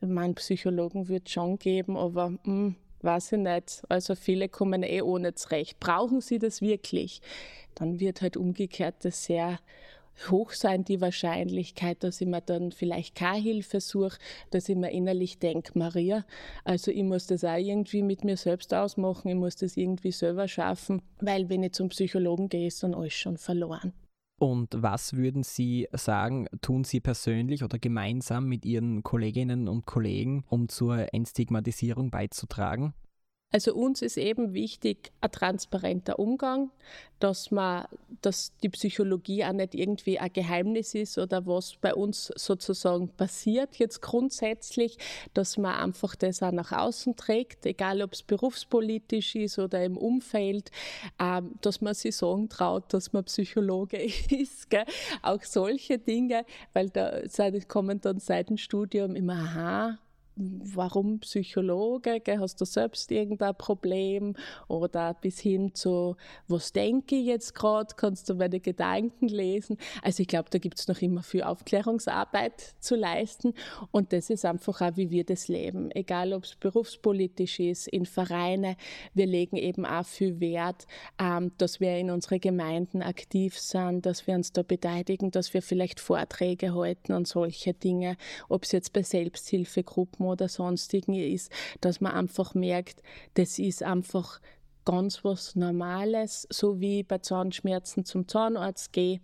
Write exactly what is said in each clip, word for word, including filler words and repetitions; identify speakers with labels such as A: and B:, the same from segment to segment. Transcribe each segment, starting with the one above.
A: Ich meine, Psychologen wird es schon geben, aber mh, weiß ich nicht. Also viele kommen eh ohne zurecht. Brauchen sie das wirklich? Dann wird halt umgekehrt das sehr hoch sein, die Wahrscheinlichkeit, dass ich mir dann vielleicht keine Hilfe suche, dass ich mir innerlich denke, Maria, also ich muss das auch irgendwie mit mir selbst ausmachen, ich muss das irgendwie selber schaffen, weil wenn ich zum Psychologen gehe, ist dann alles schon verloren.
B: Und was würden Sie sagen, tun Sie persönlich oder gemeinsam mit Ihren Kolleginnen und Kollegen, um zur Entstigmatisierung beizutragen?
A: Also uns ist eben wichtig ein transparenter Umgang, dass man, dass die Psychologie auch nicht irgendwie ein Geheimnis ist oder was bei uns sozusagen passiert jetzt grundsätzlich, dass man einfach das auch nach außen trägt, egal ob es berufspolitisch ist oder im Umfeld, ähm, dass man sich sagen traut, dass man Psychologe ist, gell? Auch solche Dinge, weil da kommen dann seit dem Studium immer, aha, warum Psychologe, gell? Hast du selbst irgendein Problem? Oder bis hin zu, was denke ich jetzt gerade, kannst du meine Gedanken lesen? Also ich glaube, da gibt es noch immer viel Aufklärungsarbeit zu leisten und das ist einfach auch, wie wir das leben. Egal, ob es berufspolitisch ist, in Vereine, wir legen eben auch viel Wert, ähm, dass wir in unseren Gemeinden aktiv sind, dass wir uns da beteiligen, dass wir vielleicht Vorträge halten und solche Dinge, ob es jetzt bei Selbsthilfegruppen oder sonstigen ist, dass man einfach merkt, das ist einfach ganz was Normales, so wie bei Zahnschmerzen zum Zahnarzt gehe,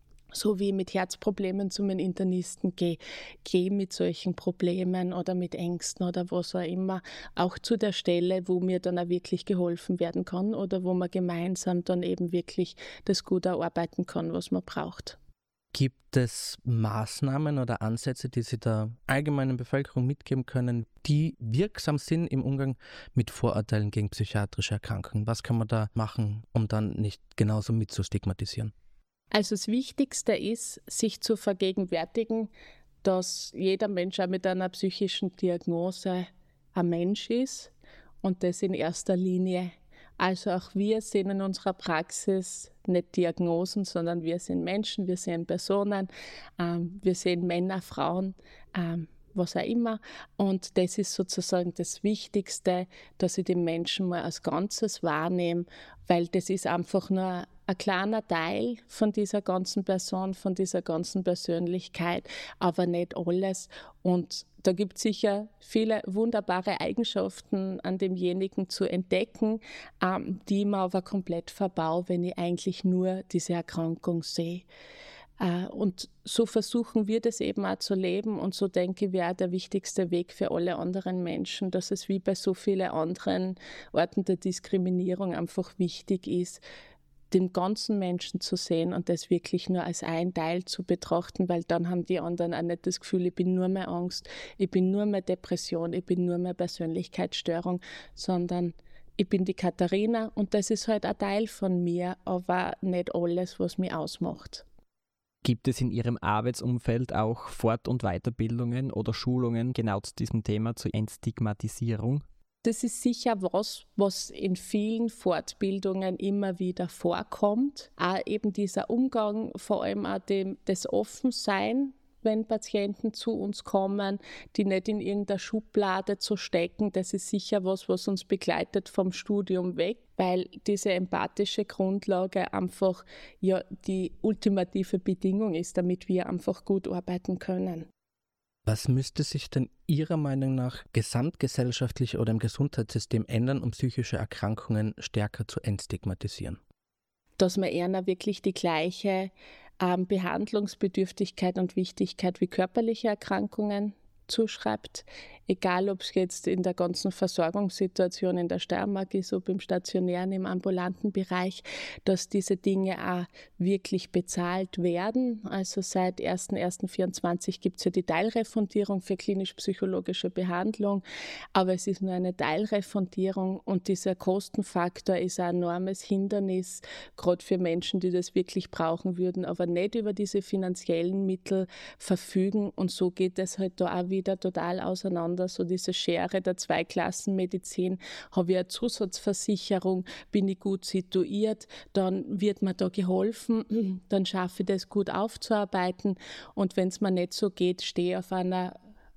A: so wie mit Herzproblemen zum Internisten gehe, gehe mit solchen Problemen oder mit Ängsten oder was auch immer, auch zu der Stelle, wo mir dann auch wirklich geholfen werden kann oder wo man gemeinsam dann eben wirklich das gut erarbeiten kann, was man braucht.
C: Gibt es Maßnahmen oder Ansätze, die Sie der allgemeinen Bevölkerung mitgeben können, die wirksam sind im Umgang mit Vorurteilen gegen psychiatrische Erkrankungen? Was kann man da machen, um dann nicht genauso mit zu stigmatisieren?
A: Also das Wichtigste ist, sich zu vergegenwärtigen, dass jeder Mensch auch mit einer psychischen Diagnose ein Mensch ist und das in erster Linie. Also auch wir sehen in unserer Praxis nicht Diagnosen, sondern wir sind Menschen, wir sehen Personen, ähm, wir sehen Männer, Frauen, ähm, was auch immer. Und das ist sozusagen das Wichtigste, dass ich den Menschen mal als Ganzes wahrnehme, weil das ist einfach nur ein kleiner Teil von dieser ganzen Person, von dieser ganzen Persönlichkeit, aber nicht alles. Und da gibt es sicher viele wunderbare Eigenschaften an demjenigen zu entdecken, ähm, die man aber komplett verbau, wenn ich eigentlich nur diese Erkrankung sehe. Äh, und so versuchen wir das eben auch zu leben und so denke ich, wäre der wichtigste Weg für alle anderen Menschen, dass es wie bei so vielen anderen Orten der Diskriminierung einfach wichtig ist, den ganzen Menschen zu sehen und das wirklich nur als ein Teil zu betrachten, weil dann haben die anderen auch nicht das Gefühl, ich bin nur mehr Angst, ich bin nur mehr Depression, ich bin nur mehr Persönlichkeitsstörung, sondern ich bin die Katharina und das ist halt ein Teil von mir, aber nicht alles, was mich ausmacht.
B: Gibt es in Ihrem Arbeitsumfeld auch Fort- und Weiterbildungen oder Schulungen genau zu diesem Thema, zur Entstigmatisierung?
A: Das ist sicher was, was in vielen Fortbildungen immer wieder vorkommt. Auch eben dieser Umgang, vor allem auch dem, das Offensein, wenn Patienten zu uns kommen, die nicht in irgendeiner Schublade zu stecken. Das ist sicher was, was uns begleitet vom Studium weg, weil diese empathische Grundlage einfach ja die ultimative Bedingung ist, damit wir einfach gut arbeiten können.
C: Was müsste sich denn Ihrer Meinung nach gesamtgesellschaftlich oder im Gesundheitssystem ändern, um psychische Erkrankungen stärker zu entstigmatisieren?
A: Dass man eher wirklich die gleiche ähm, Behandlungsbedürftigkeit und Wichtigkeit wie körperliche Erkrankungen zuschreibt, egal ob es jetzt in der ganzen Versorgungssituation in der Steiermark ist, ob im stationären, im ambulanten Bereich, dass diese Dinge auch wirklich bezahlt werden. Also seit erster erster vierundzwanzig gibt es ja die Teilrefundierung für klinisch-psychologische Behandlung, aber es ist nur eine Teilrefundierung und dieser Kostenfaktor ist ein enormes Hindernis, gerade für Menschen, die das wirklich brauchen würden, aber nicht über diese finanziellen Mittel verfügen und so geht es halt da auch wieder total auseinander, so diese Schere der Zweiklassenmedizin, habe ich eine Zusatzversicherung, bin ich gut situiert, dann wird mir da geholfen, dann schaffe ich das gut aufzuarbeiten und wenn es mir nicht so geht, stehe ich auf einer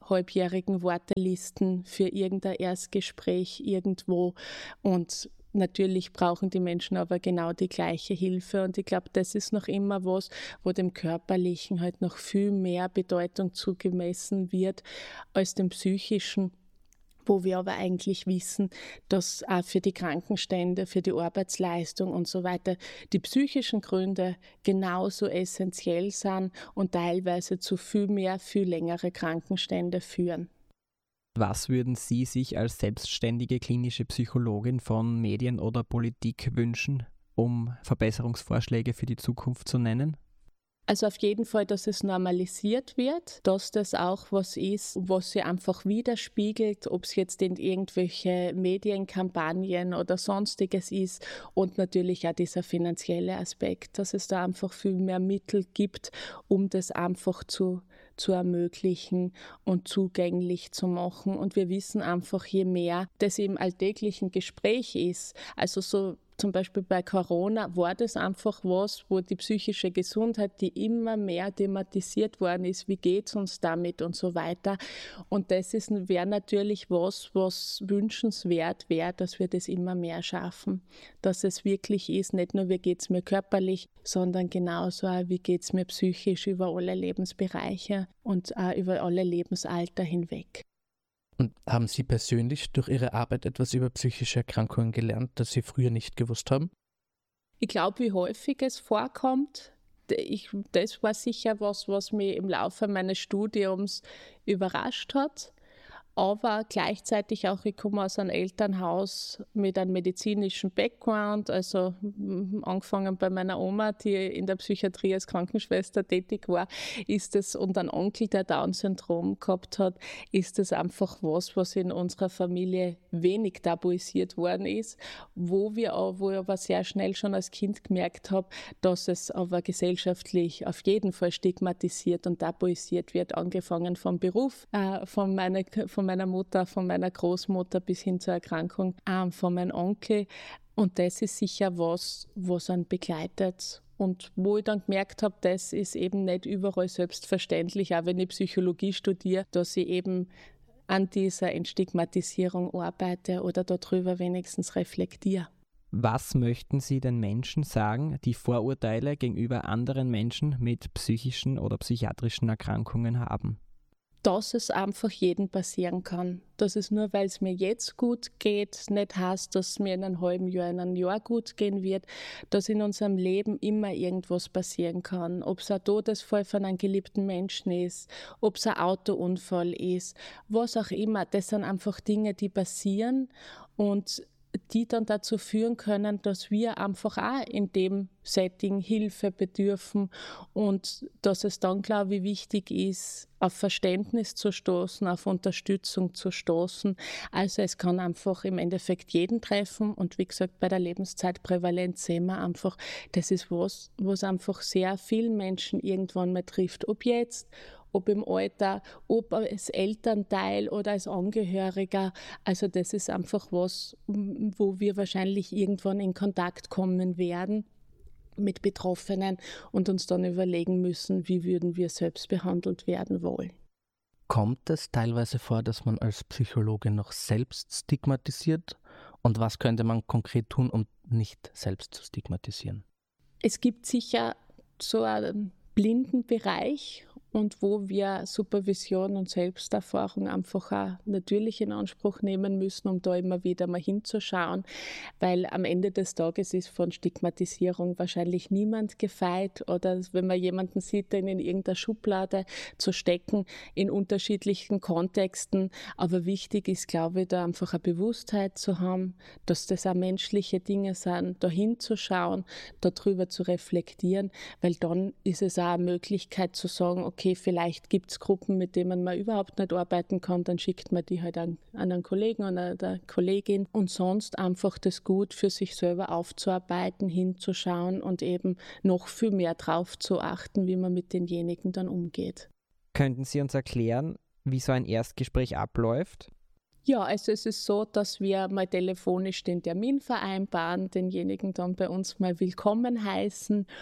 A: halbjährigen Wartelisten für irgendein Erstgespräch irgendwo. Und natürlich brauchen die Menschen aber genau die gleiche Hilfe. Und ich glaube, das ist noch immer was, wo dem Körperlichen halt noch viel mehr Bedeutung zugemessen wird als dem Psychischen, wo wir aber eigentlich wissen, dass auch für die Krankenstände, für die Arbeitsleistung und so weiter die psychischen Gründe genauso essentiell sind und teilweise zu viel mehr, viel längere Krankenstände führen.
B: Was würden Sie sich als selbstständige klinische Psychologin von Medien oder Politik wünschen, um Verbesserungsvorschläge für die Zukunft zu nennen?
A: Also auf jeden Fall, dass es normalisiert wird, dass das auch was ist, was sich einfach widerspiegelt, ob es jetzt in irgendwelche Medienkampagnen oder sonstiges ist und natürlich auch dieser finanzielle Aspekt, dass es da einfach viel mehr Mittel gibt, um das einfach zu zu ermöglichen und zugänglich zu machen. Und wir wissen einfach, je mehr das im alltäglichen Gespräch ist, also so zum Beispiel bei Corona war das einfach was, wo die psychische Gesundheit, die immer mehr thematisiert worden ist, wie geht es uns damit und so weiter. Und das wäre natürlich was, was wünschenswert wäre, dass wir das immer mehr schaffen. Dass es wirklich ist, nicht nur wie geht es mir körperlich, sondern genauso auch, wie geht es mir psychisch über alle Lebensbereiche und auch über alle Lebensalter hinweg.
C: Und haben Sie persönlich durch Ihre Arbeit etwas über psychische Erkrankungen gelernt, das Sie früher nicht gewusst haben?
A: Ich glaube, wie häufig es vorkommt, ich, das war sicher was, was mich im Laufe meines Studiums überrascht hat. Aber gleichzeitig auch, ich komme aus einem Elternhaus mit einem medizinischen Background, also angefangen bei meiner Oma, die in der Psychiatrie als Krankenschwester tätig war, ist es, und ein Onkel, der Down-Syndrom gehabt hat, ist es einfach was, was in unserer Familie wenig tabuisiert worden ist, wo wir auch, wo ich aber sehr schnell schon als Kind gemerkt habe, dass es aber gesellschaftlich auf jeden Fall stigmatisiert und tabuisiert wird, angefangen vom Beruf, äh, von meiner, von meiner Mutter, von meiner Großmutter bis hin zur Erkrankung ähm, von meinem Onkel. Und das ist sicher was, was einen begleitet. Und wo ich dann gemerkt habe, das ist eben nicht überall selbstverständlich, auch wenn ich Psychologie studiere, dass ich eben an dieser Entstigmatisierung arbeite oder darüber wenigstens reflektiere.
B: Was möchten Sie den Menschen sagen, die Vorurteile gegenüber anderen Menschen mit psychischen oder psychiatrischen Erkrankungen haben?
A: Dass es einfach jedem passieren kann. Dass es nur, weil es mir jetzt gut geht, nicht heißt, dass es mir in einem halben Jahr, in einem Jahr gut gehen wird, dass in unserem Leben immer irgendwas passieren kann. Ob es ein Todesfall von einem geliebten Menschen ist, ob es ein Autounfall ist, was auch immer. Das sind einfach Dinge, die passieren und die dann dazu führen können, dass wir einfach auch in dem Setting Hilfe bedürfen und dass es dann, glaube ich, wichtig ist, auf Verständnis zu stoßen, auf Unterstützung zu stoßen. Also es kann einfach im Endeffekt jeden treffen und wie gesagt, bei der Lebenszeitprävalenz sehen wir einfach, das ist was, was einfach sehr vielen Menschen irgendwann mal trifft. Ob jetzt, ob im Alter, ob als Elternteil oder als Angehöriger. Also das ist einfach was, wo wir wahrscheinlich irgendwann in Kontakt kommen werden mit Betroffenen und uns dann überlegen müssen, wie würden wir selbst behandelt werden wollen.
C: Kommt es teilweise vor, dass man als Psychologin noch selbst stigmatisiert? Und was könnte man konkret tun, um nicht selbst zu stigmatisieren?
A: Es gibt sicher so einen blinden Bereich und wo wir Supervision und Selbsterfahrung einfach auch natürlich in Anspruch nehmen müssen, um da immer wieder mal hinzuschauen, weil am Ende des Tages ist von Stigmatisierung wahrscheinlich niemand gefeit oder wenn man jemanden sieht, den in irgendeiner Schublade zu stecken, in unterschiedlichen Kontexten, aber wichtig ist, glaube ich, da einfach eine Bewusstheit zu haben, dass das auch menschliche Dinge sind, da hinzuschauen, darüber zu reflektieren, weil dann ist es auch eine Möglichkeit zu sagen, okay, vielleicht gibt es Gruppen, mit denen man überhaupt nicht arbeiten kann, dann schickt man die halt an, an einen Kollegen oder eine Kollegin und sonst einfach das gut für sich selber aufzuarbeiten, hinzuschauen und eben noch viel mehr drauf zu achten, wie man mit denjenigen dann umgeht.
B: Könnten Sie uns erklären, wie so ein Erstgespräch abläuft?
A: Ja, also es ist so, dass wir mal telefonisch den Termin vereinbaren, denjenigen dann bei uns mal willkommen heißen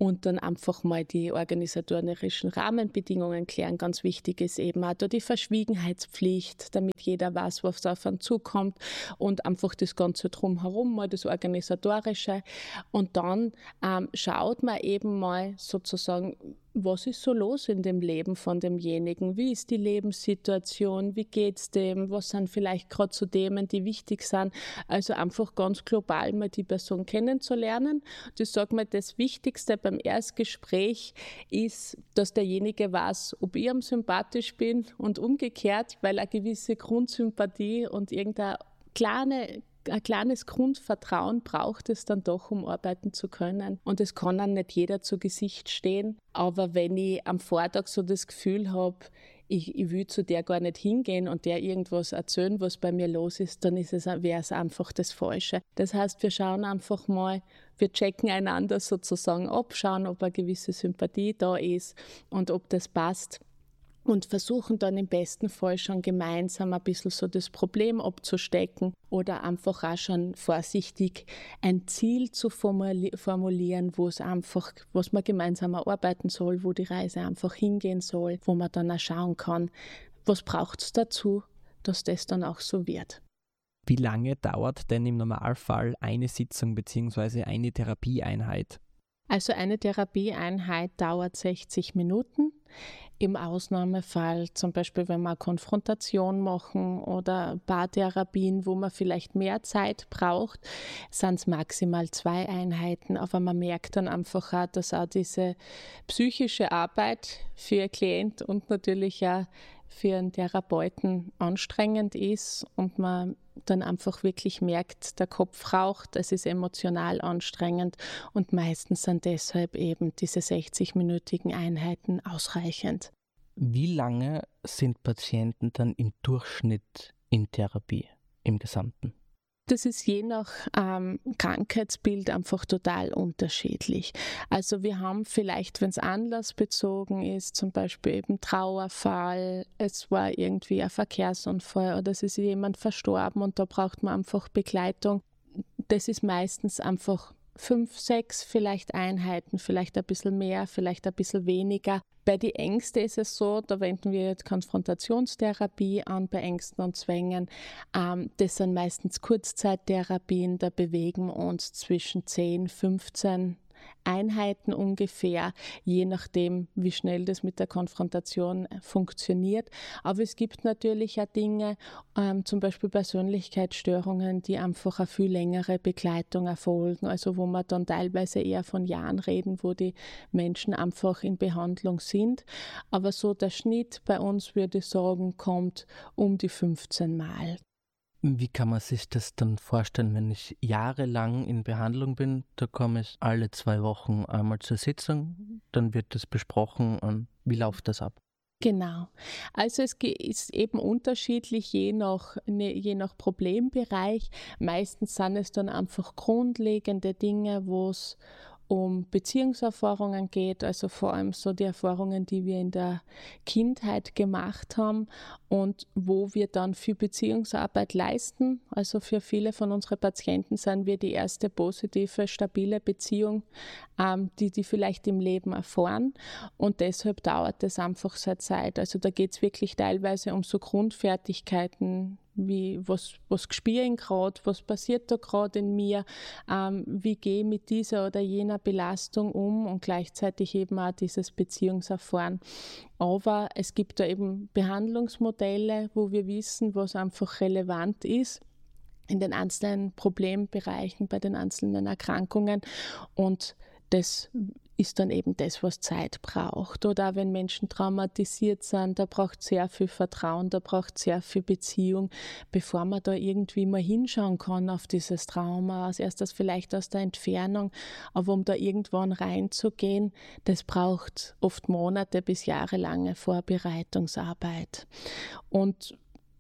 A: und dann einfach mal die organisatorischen Rahmenbedingungen klären. Ganz wichtig ist eben auch da die Verschwiegenheitspflicht, damit jeder weiß, was auf einen zukommt und einfach das Ganze drumherum, mal das Organisatorische. Und dann ähm, schaut man eben mal sozusagen, was ist so los in dem Leben von demjenigen? Wie ist die Lebenssituation? Wie geht es dem? Was sind vielleicht gerade so Themen, die wichtig sind? Also einfach ganz global mal die Person kennenzulernen. Ich sage mal, das Wichtigste beim Erstgespräch ist, dass derjenige weiß, ob ich ihm sympathisch bin und umgekehrt, weil eine gewisse Grundsympathie und irgendeine kleine ein kleines Grundvertrauen braucht es dann doch, um arbeiten zu können. Und es kann dann nicht jeder zu Gesicht stehen. Aber wenn ich am Vortag so das Gefühl habe, ich, ich will zu der gar nicht hingehen und der irgendwas erzählen, was bei mir los ist, dann ist es, wäre es einfach das Falsche. Das heißt, wir schauen einfach mal, wir checken einander sozusagen ab, schauen, ob eine gewisse Sympathie da ist und ob das passt. Und versuchen dann im besten Fall schon gemeinsam ein bisschen so das Problem abzustecken oder einfach auch schon vorsichtig ein Ziel zu formulieren, wo es einfach, was man gemeinsam erarbeiten soll, wo die Reise einfach hingehen soll, wo man dann auch schauen kann, was braucht es dazu, dass das dann auch so wird.
B: Wie lange dauert denn im Normalfall eine Sitzung bzw. eine Therapieeinheit?
A: Also eine Therapieeinheit dauert sechzig Minuten. Im Ausnahmefall, zum Beispiel wenn wir eine Konfrontation machen oder Paartherapien, wo man vielleicht mehr Zeit braucht, sind es maximal zwei Einheiten. Aber man merkt dann einfach auch, dass auch diese psychische Arbeit für einen Klient und natürlich auch für einen Therapeuten anstrengend ist und man dann einfach wirklich merkt, der Kopf raucht, es ist emotional anstrengend und meistens sind deshalb eben diese sechzig-minütigen Einheiten ausreichend.
C: Wie lange sind Patienten dann im Durchschnitt in Therapie, im Gesamten?
A: Das ist je nach ähm, Krankheitsbild einfach total unterschiedlich. Also wir haben vielleicht, wenn es anlassbezogen ist, zum Beispiel eben Trauerfall, es war irgendwie ein Verkehrsunfall oder es ist jemand verstorben und da braucht man einfach Begleitung. Das ist meistens einfach fünf, sechs vielleicht Einheiten, vielleicht ein bisschen mehr, vielleicht ein bisschen weniger. Bei den Ängsten ist es so, da wenden wir jetzt Konfrontationstherapie an bei Ängsten und Zwängen. Ähm, das sind meistens Kurzzeittherapien, da bewegen wir uns zwischen zehn, fünfzehn Einheiten ungefähr, je nachdem, wie schnell das mit der Konfrontation funktioniert. Aber es gibt natürlich auch Dinge, ähm, zum Beispiel Persönlichkeitsstörungen, die einfach eine viel längere Begleitung erfolgen, also wo wir dann teilweise eher von Jahren reden, wo die Menschen einfach in Behandlung sind. Aber so der Schnitt bei uns, würde ich sagen, kommt um die fünfzehn Mal.
C: Wie kann man sich das dann vorstellen, wenn ich jahrelang in Behandlung bin? Da komme ich alle zwei Wochen einmal zur Sitzung, dann wird das besprochen und wie läuft das ab?
A: Genau. Also es ist eben unterschiedlich, je nach, je nach Problembereich. Meistens sind es dann einfach grundlegende Dinge, wo es um Beziehungserfahrungen geht, also vor allem so die Erfahrungen, die wir in der Kindheit gemacht haben und wo wir dann viel Beziehungsarbeit leisten. Also für viele von unseren Patienten sind wir die erste positive, stabile Beziehung, ähm, die die vielleicht im Leben erfahren und deshalb dauert es einfach seine Zeit. Also da geht es wirklich teilweise um so Grundfertigkeiten, wie, was, was spüre ich gerade, was passiert da gerade in mir, ähm, wie gehe ich mit dieser oder jener Belastung um und gleichzeitig eben auch dieses Beziehungserfahren. Aber es gibt da eben Behandlungsmodelle, wo wir wissen, was einfach relevant ist in den einzelnen Problembereichen, bei den einzelnen Erkrankungen und das ist dann eben das, was Zeit braucht. Oder auch wenn Menschen traumatisiert sind, da braucht es sehr viel Vertrauen, da braucht es sehr viel Beziehung, bevor man da irgendwie mal hinschauen kann auf dieses Trauma, als erstes vielleicht aus der Entfernung, aber um da irgendwann reinzugehen, das braucht oft Monate bis jahrelange Vorbereitungsarbeit. Und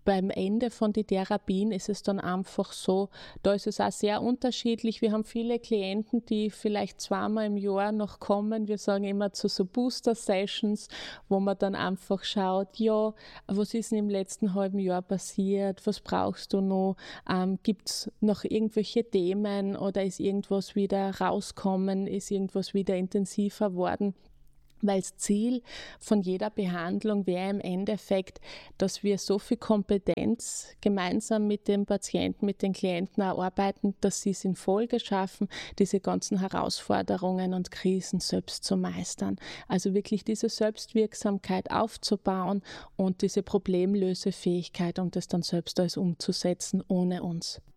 A: beim Ende von den Therapien ist es dann einfach so, da ist es auch sehr unterschiedlich. Wir haben viele Klienten, die vielleicht zweimal im Jahr noch kommen. Wir sagen immer zu so Booster-Sessions, wo man dann einfach schaut, ja, was ist denn im letzten halben Jahr passiert, was brauchst du noch, ähm, gibt es noch irgendwelche Themen oder ist irgendwas wieder rauskommen, ist irgendwas wieder intensiver worden? Weil das Ziel von jeder Behandlung wäre im Endeffekt, dass wir so viel Kompetenz gemeinsam mit dem Patienten, mit den Klienten erarbeiten, dass sie es in Folge schaffen, diese ganzen Herausforderungen und Krisen selbst zu meistern. Also wirklich diese Selbstwirksamkeit aufzubauen und diese Problemlösefähigkeit, um das dann selbst alles umzusetzen ohne uns.